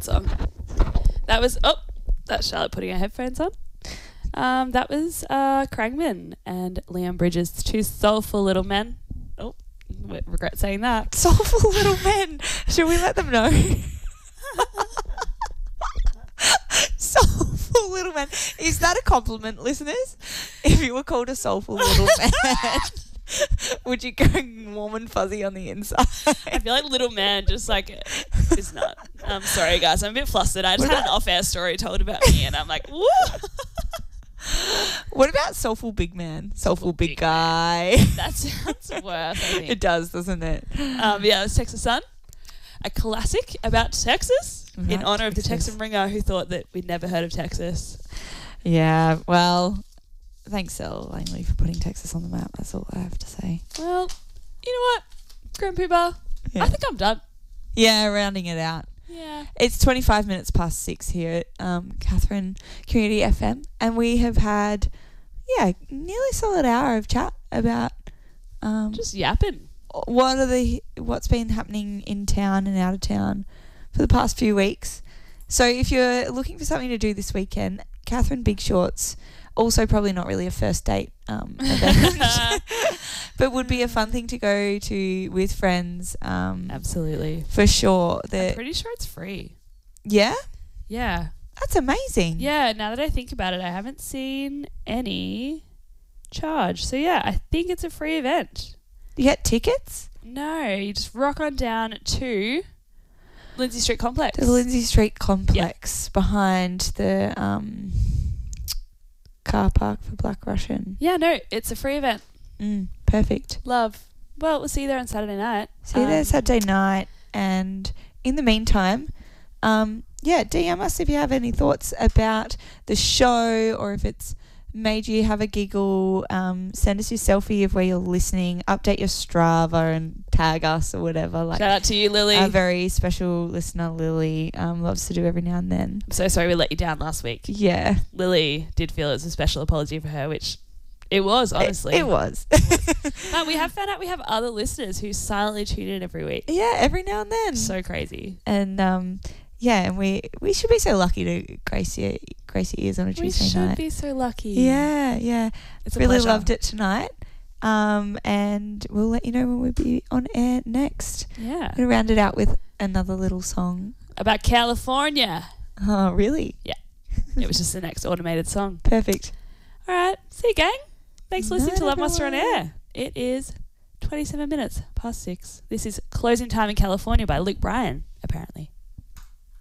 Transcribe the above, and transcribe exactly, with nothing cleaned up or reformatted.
song. That was, oh, that's Charlotte putting her headphones on. Um, that was uh, Krangman and Leon Bridges, two soulful little men. Oh, regret saying that. Soulful little men. Should we let them know? Soulful little men. Is that a compliment, listeners? If you were called a soulful little man, would you go warm and fuzzy on the inside? I feel like little man just like is not. I'm sorry, guys. I'm a bit flustered. I just What had an off-air story told about me, and I'm like, woo. What about soulful big man? Soulful big, big guy. That sounds worse, I think. It does, doesn't it? Um, yeah, it's Texas Sun, a classic about Texas in About honour of the Texas. Texan ringer who thought that we'd never heard of Texas. Yeah, well, thanks, Elle Langley, for putting Texas on the map. That's all I have to say. Well, you know what, Grandpooper, Yeah. I think I'm done. Yeah, rounding it out. Yeah. It's twenty-five minutes past six here at um, Catherine Community F M, and we have had, yeah, nearly a solid hour of chat about um, Just yapping. what are the what's been happening in town and out of town for the past few weeks. So if you're looking for something to do this weekend, Catherine Big Shorts, also probably not really a first date um, event, but would be a fun thing to go to with friends. Um, Absolutely. for sure. I'm The, pretty sure it's free. yeah, Yeah. that's amazing. Yeah, now that I think about it, I haven't seen any charge. So yeah, I think it's a free event. You get tickets No, you just rock on down to Lindsay Street Complex. to the Lindsay Street complex behind the um, car park for Black Russian. Yeah, no, it's a free event. Mm, perfect. Love. Well, we'll see you there on Saturday night. See you there Um, Saturday night. And in the meantime, um, yeah, D M us if you have any thoughts about the show or if it's made you have a giggle. Um, send us your selfie of where you're listening. Update your Strava and tag us or whatever. Like Shout out to you, Lily. our very special listener, Lily, um, loves to do every now and then. I'm so sorry we let you down last week. Yeah. Lily did feel it was a special apology for her, which it was, honestly. It, it was. But we have found out we have other listeners who silently tune in every week. Yeah, every now and then. So crazy. and um, yeah, and we we should be so lucky to grace your grace your ears on a We Tuesday should night. be so lucky. Yeah, yeah. It's a Really pleasure. loved it tonight. Um, and we'll let you know when we'll be on air next. Yeah. I'm gonna round it out with another little song. About California. Oh, really? It was just the next automated song. Perfect. All right. See you, gang. Thanks for listening Night, to Love Monster on everyone. Air. It is twenty-seven minutes past six. This is Closing Time in California by Luke Bryan, apparently.